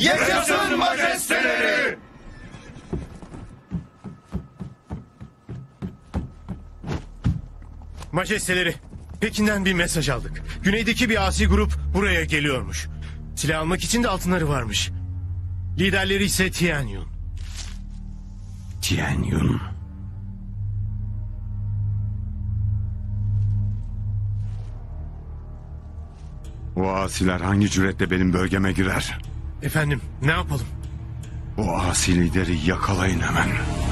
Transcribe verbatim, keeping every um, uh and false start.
Yaşasın majesteleri! Majesteleri, Pekin'den bir mesaj aldık. Güneydeki bir asi grup buraya geliyormuş. Silah almak için de altınları varmış. Liderleri ise Tian Yun. Tian Yun. O asiler hangi cüretle benim bölgeme girer? Efendim, ne yapalım? O asi lideri yakalayın hemen.